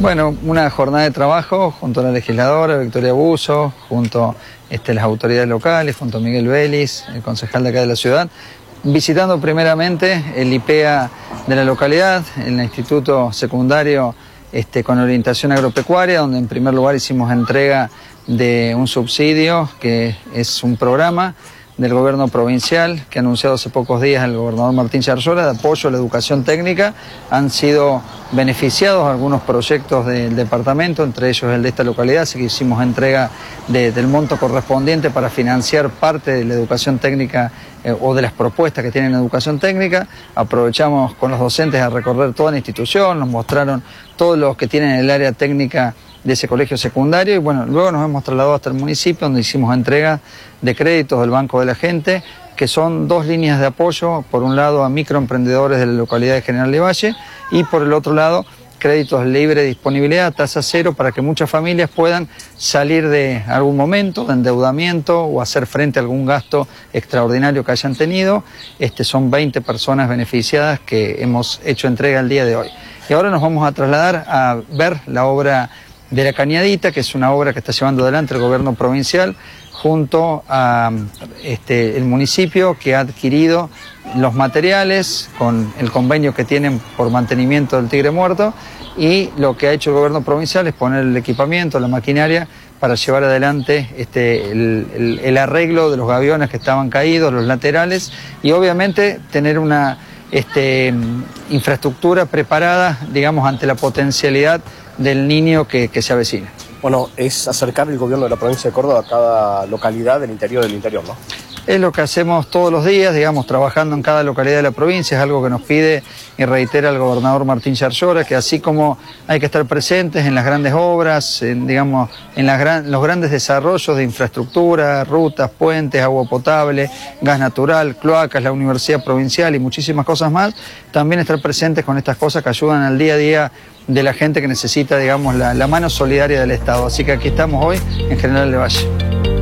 Bueno, una jornada de trabajo junto a la legisladora Victoria Buzo, junto a las autoridades locales, junto a Miguel Vélez, el concejal de acá de la ciudad, visitando primeramente el IPEA de la localidad, el instituto secundario con orientación agropecuaria, donde en primer lugar hicimos entrega de un subsidio, que es un programa del gobierno provincial que ha anunciado hace pocos días el gobernador Martín Yarlora de apoyo a la educación técnica. Han sido beneficiados algunos proyectos del departamento, entre ellos el de esta localidad, así que hicimos entrega del monto correspondiente para financiar parte de la educación técnica o de las propuestas que tienen educación técnica. Aprovechamos con los docentes a recorrer toda la institución, nos mostraron todos los que tienen el área técnica de ese colegio secundario y bueno, luego nos hemos trasladado hasta el municipio donde hicimos entrega de créditos del Banco de la Gente, que son dos líneas de apoyo, por un lado a microemprendedores de la localidad de General Lavalle y por el otro lado créditos de libre disponibilidad, tasa cero, para que muchas familias puedan salir de algún momento de endeudamiento o hacer frente a algún gasto extraordinario que hayan tenido. Son 20 personas beneficiadas que hemos hecho entrega el día de hoy. Y ahora nos vamos a trasladar a ver la obra de La Cañadita, que es una obra que está llevando adelante el gobierno provincial junto a el municipio, que ha adquirido los materiales con el convenio que tienen por mantenimiento del Tigre Muerto, y lo que ha hecho el gobierno provincial es poner el equipamiento, la maquinaria para llevar adelante el arreglo de los gaviones que estaban caídos, los laterales, y obviamente tener una infraestructura preparada, digamos, ante la potencialidad del niño que se avecina. Bueno, es acercar el gobierno de la provincia de Córdoba a cada localidad del interior, ¿no? Es lo que hacemos todos los días, digamos, trabajando en cada localidad de la provincia. Es algo que nos pide y reitera el gobernador Martín Yarlora, que así como hay que estar presentes en las grandes obras, los grandes desarrollos de infraestructura, rutas, puentes, agua potable, gas natural, cloacas, la universidad provincial y muchísimas cosas más, también estar presentes con estas cosas que ayudan al día a día de la gente que necesita, digamos, la mano solidaria del Estado. Así que aquí estamos hoy en General Lavalle.